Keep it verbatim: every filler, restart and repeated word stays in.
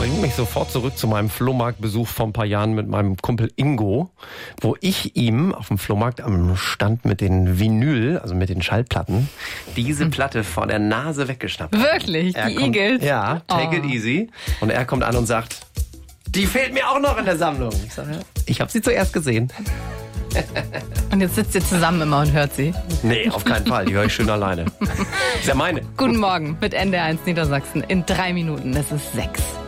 bringt mich sofort zurück zu meinem Flohmarktbesuch vor ein paar Jahren mit meinem Kumpel Ingo, wo ich ihm auf dem Flohmarkt am Stand mit den Vinyl, also mit den Schallplatten, diese Platte vor der Nase weggeschnappt habe. Wirklich? Er Die kommt, Eagles? Ja, Take Oh. It Easy. Und er kommt an und sagt, die fehlt mir auch noch in der Sammlung. Ich sage, ich habe sie zuerst gesehen. Und jetzt sitzt ihr zusammen immer und hört sie. Nee, auf keinen Fall. Die höre ich schön alleine. Ist ja meine. Guten Morgen mit N D R eins Niedersachsen. In drei Minuten. Es ist sechs.